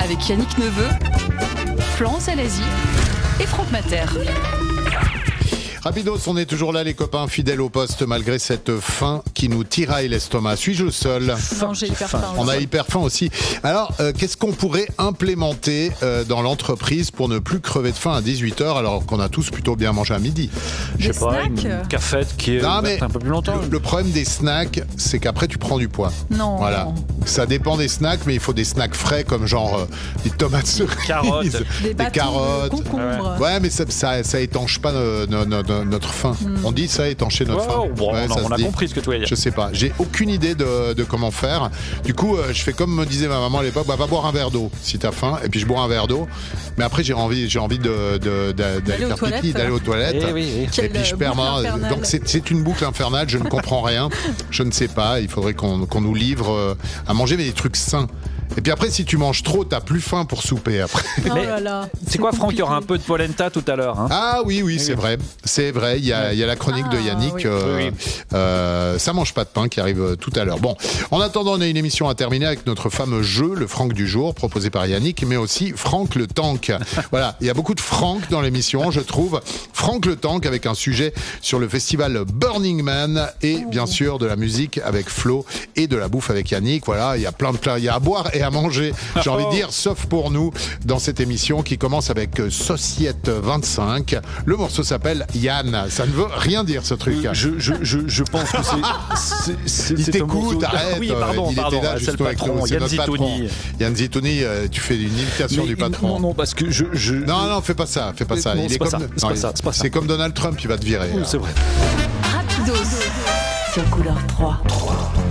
avec Yannick Neveu, Florence Alazi et Franck Mater. Rapidos, on est toujours là les copains, fidèles au poste malgré cette faim qui nous tiraille l'estomac. Suis-je le seul? Non, j'ai hyper faim. On a hyper faim aussi. Alors, qu'est-ce qu'on pourrait implémenter dans l'entreprise pour ne plus crever de faim à 18h alors qu'on a tous plutôt bien mangé à midi? Je Des sais pas, snacks une cafette qui est ouverte un peu plus longtemps. Le problème des snacks, c'est qu'après tu prends du poids. Non. Voilà. Ça dépend des snacks, mais il faut des snacks frais comme genre des tomates cerises, Carottes. Des bâtons de carottes. concombre. Ouais, mais ça étanche pas notre faim. On dit ça étancher notre faim. Bon, Ouais, ça on se a dit. compris ce que tu voulais dire. Je sais pas. J'ai aucune idée de comment faire. Du coup, je fais comme me disait ma maman à l'époque, va boire un verre d'eau si t'as faim. Et puis je bois un verre d'eau. Mais après j'ai envie d'aller faire pipi, d'aller aux toilettes. Eh oui. Et puis je perds ma... Donc c'est une boucle infernale. Je ne comprends rien. Je ne sais pas. Il faudrait qu'on nous livre à manger, mais des trucs sains. Et puis après, si tu manges trop, t'as plus faim pour souper après. Oh Mais là là, c'est quoi, Franck? Il y aura un peu de polenta tout à l'heure. Hein. Ah oui, c'est vrai. C'est vrai. Il y a la chronique de Yannick. Oui. Ça mange pas de pain qui arrive tout à l'heure. Bon, en attendant, on a une émission à terminer avec notre fameux jeu, le Franck du jour, proposé par Yannick, mais aussi Franck le Tank. Voilà, il y a beaucoup de Franck dans l'émission, je trouve. Franck le Tank avec un sujet sur le festival Burning Man et bien sûr de la musique avec Flo et de la bouffe avec Yannick. Voilà, il y a plein de plats, il y a à boire et à manger, j'ai envie de dire, sauf pour nous dans cette émission qui commence avec Societte 25. Le morceau s'appelle Yann. Ça ne veut rien dire ce truc. Je pense que c'est Il t'écoute, arrête. Oui, pardon. Il était là C'est le juste avec patron, nous. C'est Yann notre patron. Zitouni. Yann Zitouni, tu fais une imitation du patron. Non, parce que Non, fais pas ça. Non, c'est pas ça, c'est pas ça. C'est comme Donald Trump, il va te virer. Oui, c'est vrai. Rapidos sur Couleur 3.